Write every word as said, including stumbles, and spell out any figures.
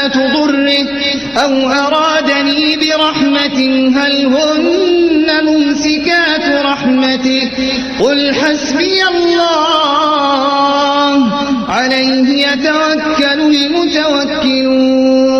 كاشفات ضره أو أرادني برحمة هل هن ممسكات رحمته قل حسبي الله عليه يتوكل المتوكلون